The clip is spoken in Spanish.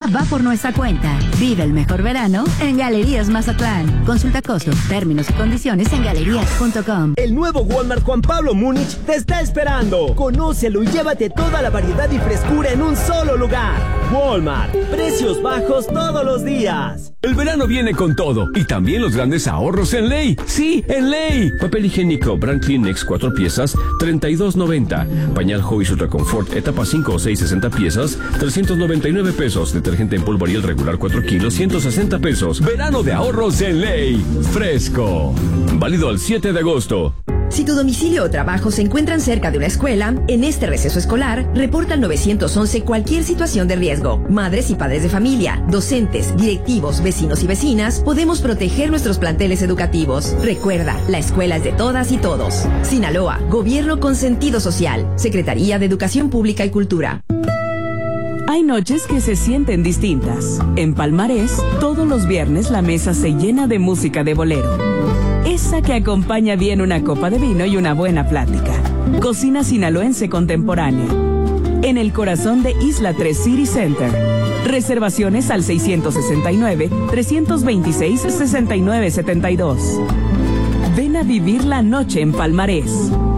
va por nuestra cuenta. Vive el mejor verano en Galerías Mazatlán. Consulta costos, términos y condiciones en galerías.com. El nuevo Walmart Juan Pablo Múnich te está esperando. Conócelo y llévate toda la variedad y frescura en un solo lugar. Walmart, precios bajos todos los días. El verano viene con todo y también los grandes ahorros en Ley. Sí, en Ley. Papel higiénico Brand Kleenex 4 piezas, $32.90. Pañal Hobbies Ultra Comfort etapa 5 o 6, 60 piezas, $399. Detergente en polvo Ariel regular 4 kilos, $160. Verano de ahorros en Ley. Fresco. Válido al 7 de agosto. Si tu domicilio o trabajo se encuentran cerca de una escuela, en este receso escolar, reporta al 911 cualquier situación de riesgo. Madres y padres de familia, docentes, directivos, vecinos y vecinas, podemos proteger nuestros planteles educativos. Recuerda, la escuela es de todas y todos. Sinaloa, Gobierno con sentido social. Secretaría de Educación Pública y Cultura. Hay noches que se sienten distintas. En Palmarés, todos los viernes la mesa se llena de música de bolero. Esa que acompaña bien una copa de vino y una buena plática. Cocina sinaloense contemporánea. En el corazón de Isla 3 City Center. Reservaciones al 669-326-6972. Ven a vivir la noche en Palmarés.